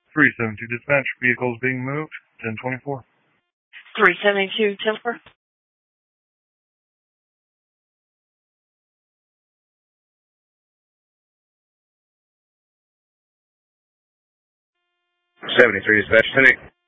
372 dispatch, vehicles being moved, 1024. 372 Templar. 73 dispatch, 10-8.